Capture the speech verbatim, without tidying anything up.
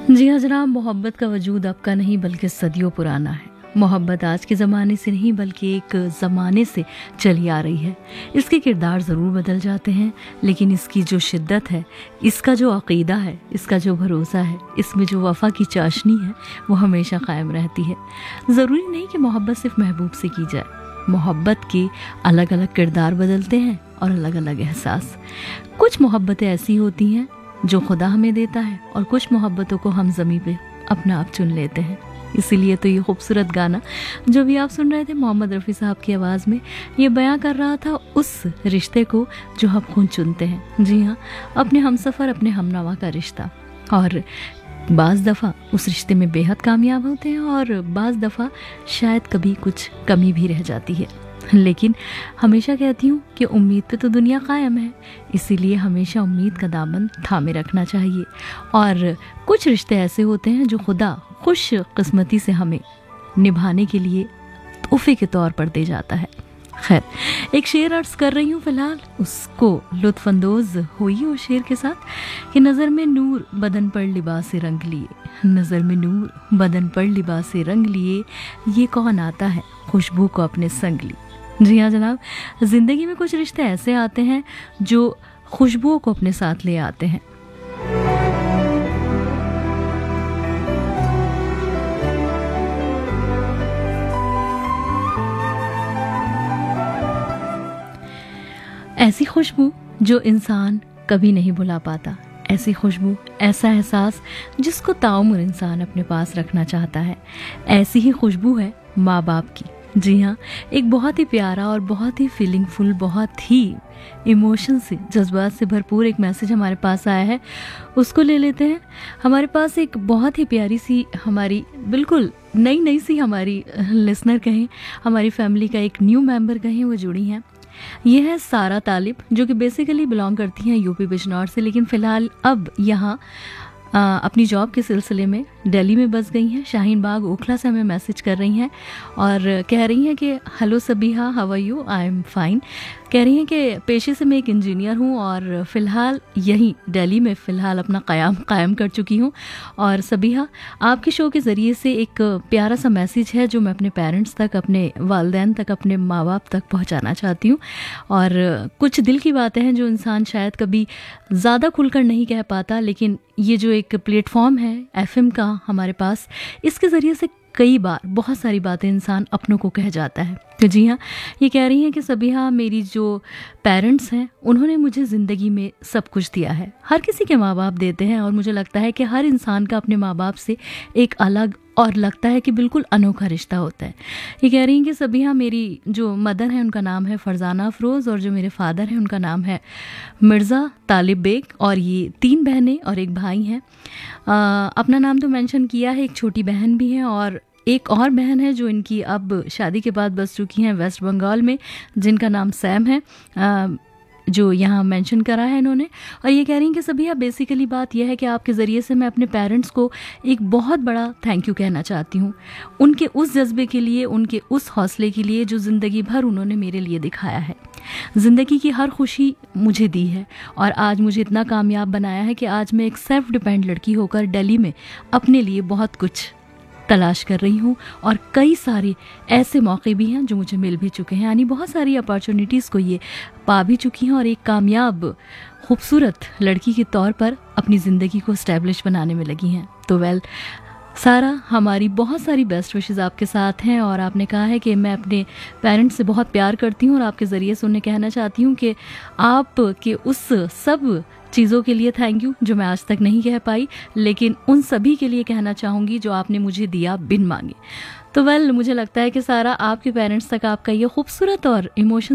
जी हाँ जनाब, मोहब्बत का वजूद अब का नहीं बल्कि सदियों पुराना है। मोहब्बत आज के ज़माने से नहीं बल्कि एक ज़माने से चली आ रही है। इसके किरदार ज़रूर बदल जाते हैं, लेकिन इसकी जो शिद्दत है, इसका जो अक़ीदा है, इसका जो भरोसा है, इसमें जो वफ़ा की चाशनी है, वो हमेशा कायम रहती है। ज़रूरी नहीं कि मोहब्बत सिर्फ महबूब से की जाए। मोहब्बत के अलग अलग किरदार बदलते हैं और अलग अलग एहसास। कुछ मोहब्बतें ऐसी होती हैं जो खुदा हमें देता है और कुछ मोहब्बतों को हम ज़मीं पे अपना आप चुन लेते हैं। इसीलिए तो ये खूबसूरत गाना जो भी आप सुन रहे थे मोहम्मद रफ़ी साहब की आवाज़ में, ये बयां कर रहा था उस रिश्ते को जो हम खुद चुनते हैं। जी हाँ, अपने हमसफ़र, अपने हमनवा का रिश्ता। और बाज़ दफ़ा उस रिश्ते में बेहद कामयाब होते हैं और बाज़ दफ़ा शायद कभी कुछ कमी भी रह जाती है। लेकिन हमेशा कहती हूँ कि उम्मीद पे तो दुनिया कायम है, इसीलिए हमेशा उम्मीद का दामन थामे रखना चाहिए। और कुछ रिश्ते ऐसे होते हैं जो खुदा खुश किस्मती से हमें निभाने के लिए तोहफे के तौर पर दे जाता है। खैर, एक शेर अर्ज़ कर रही हूँ फ़िलहाल, उसको लुत्फ़अंदोज़ हुई उस शेर के साथ कि नज़र में नूर बदन पर लिबास रंग लिए, नज़र में नूर बदन पर लिबास रंग लिए, ये कौन आता है खुशबू को अपने संग लिए। जी हाँ जनाब, ज़िंदगी में कुछ रिश्ते ऐसे आते हैं जो खुशबुओं को अपने साथ ले आते हैं। ऐसी खुशबू जो इंसान कभी नहीं भुला पाता, ऐसी खुशबू, ऐसा एहसास जिसको ताउम्र इंसान अपने पास रखना चाहता है। ऐसी ही खुशबू है माँ बाप की। जी हाँ, एक बहुत ही प्यारा और बहुत ही फीलिंगफुल, बहुत ही इमोशन से, जज्बात से भरपूर एक मैसेज हमारे पास आया है, उसको ले लेते हैं। हमारे पास एक बहुत ही प्यारी सी, हमारी बिल्कुल नई नई सी हमारी लिसनर कहें, हमारी फैमिली का एक न्यू मेंबर कहें, वो जुड़ी हैं। ये है सारा तालिब, जो कि बेसिकली बिलोंग करती हैं यूपी बिजनौर से, लेकिन फ़िलहाल अब यहाँ अपनी जॉब के सिलसिले में दिल्ली में बस गई हैं। शाहीन बाग ओखला से हमें मैसेज कर रही हैं और कह रही हैं कि hello Sabiha, how are you, I am fine. कह रही हैं कि पेशे से मैं एक इंजीनियर हूँ और फ़िलहाल यहीं दिल्ली में फ़िलहाल अपना क़याम कायम कर चुकी हूँ। और सबीहा, आपके शो के ज़रिए से एक प्यारा सा मैसेज है जो मैं अपने पेरेंट्स तक, अपने वालिदैन तक, अपने माँ बाप तक पहुँचाना चाहती हूँ। और कुछ दिल की बातें हैं जो इंसान शायद कभी ज़्यादा खुलकर नहीं कह पाता, लेकिन ये जो एक प्लेटफॉर्म है एफएम का हमारे पास, इसके ज़रिए से कई बार बहुत सारी बातें इंसान अपनों को कह जाता है। तो जी हाँ, ये कह रही हैं कि सबीहा, मेरी जो पेरेंट्स हैं उन्होंने मुझे ज़िंदगी में सब कुछ दिया है। हर किसी के माँ बाप देते हैं और मुझे लगता है कि हर इंसान का अपने माँ बाप से एक अलग और लगता है कि बिल्कुल अनोखा रिश्ता होता है। ये कह रही हैं कि सबीहा, मेरी जो मदर है उनका नाम है फरजाना अफरोज़ और जो मेरे फादर हैं उनका नाम है मिर्ज़ा तालिब बेग, और ये तीन बहनें और एक भाई हैं। अपना नाम तो मेंशन किया है, एक छोटी बहन भी है और एक और बहन है जो इनकी अब शादी के बाद बस चुकी हैं वेस्ट बंगाल में, जिनका नाम सैम है, आ, जो यहाँ मेंशन करा है इन्होंने। और ये कह रही हैं कि सभी, बेसिकली बात यह है कि आपके ज़रिए से मैं अपने पेरेंट्स को एक बहुत बड़ा थैंक यू कहना चाहती हूँ, उनके उस जज्बे के लिए, उनके उस हौसले के लिए जो ज़िंदगी भर उन्होंने मेरे लिए दिखाया है। ज़िंदगी की हर खुशी मुझे दी है और आज मुझे इतना कामयाब बनाया है कि आज मैं एक सेल्फ डिपेंड लड़की होकर दिल्ली में अपने लिए बहुत कुछ तलाश कर रही हूँ और कई सारे ऐसे मौके भी हैं जो मुझे मिल भी चुके हैं, यानी बहुत सारी अपॉर्चुनिटीज़ को ये पा भी चुकी हैं और एक कामयाब खूबसूरत लड़की के तौर पर अपनी ज़िंदगी को स्टैब्लिश बनाने में लगी हैं। तो वेल सारा, हमारी बहुत सारी बेस्ट विशेज़ आपके साथ हैं और आपने कहा है कि मैं अपने पेरेंट्स से बहुत प्यार करती हूँ और आपके ज़रिए से उन्हें कहना चाहती हूँ कि आप के उस सब चीज़ों के लिए थैंक यू जो मैं आज तक नहीं कह पाई, लेकिन उन सभी के लिए कहना चाहूँगी जो आपने मुझे दिया बिन मांगे। तो वेल मुझे लगता है कि सारा, आपके पेरेंट्स तक आपका ये खूबसूरत और इमोशन